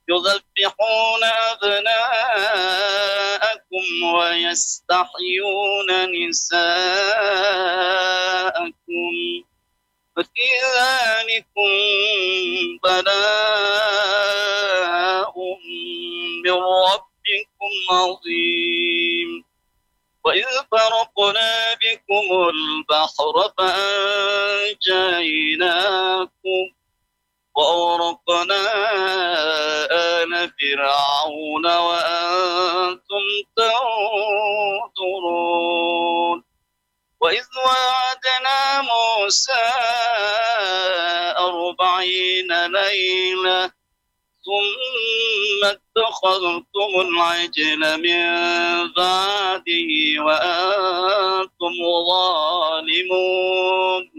يذبحون أبناءكم ويستحيون نساءكم ففي ذلكم بلاء من ربكم عظيم. وإذ فرقنا بكم البحر فأنجيناكم وأغرقنا آل فرعون وأنتم تنظرون. وإذ وعدنا موسى 40 ليلة ثم اتخذتم العجل من بعده وأنتم ظالمون.